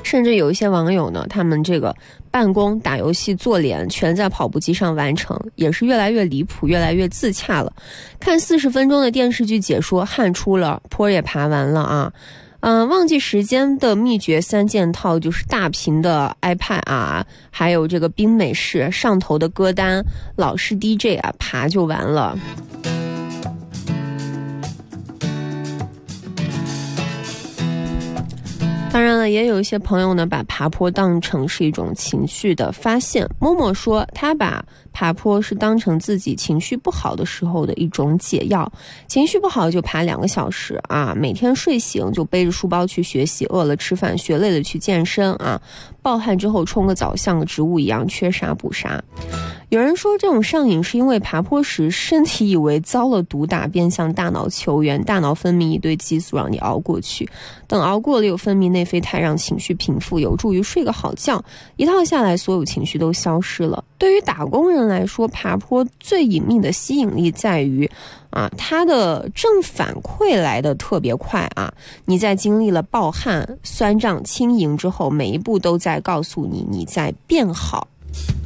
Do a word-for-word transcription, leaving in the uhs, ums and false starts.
甚至有一些网友呢，他们这个办公、打游戏、做脸全在跑步机上完成，也是越来越离谱，越来越自洽了。看四十分钟的电视剧解说，汗出了，坡也爬完了啊。嗯、呃，忘记时间的秘诀三件套就是大屏的 iPad 啊，还有这个冰美式上头的歌单，老式 D J 啊，爬就完了。当然了，也有一些朋友呢，把爬坡当成是一种情绪的发泄。默默说，他把爬坡是当成自己情绪不好的时候的一种解药。情绪不好就爬两个小时啊，每天睡醒就背着书包去学习，饿了吃饭，学累了去健身啊，暴汗之后冲个澡，像个植物一样缺啥补啥。有人说这种上瘾是因为爬坡时身体以为遭了毒打，便向大脑求援，大脑分泌一堆激素让你熬过去，等熬过了又分泌内啡肽让情绪平复，有助于睡个好觉。一套下来所有情绪都消失了。对于打工人来说，爬坡最隐秘的吸引力在于啊，它的正反馈来的特别快啊！你在经历了暴汗、酸胀、轻盈之后，每一步都在告诉你你在变好。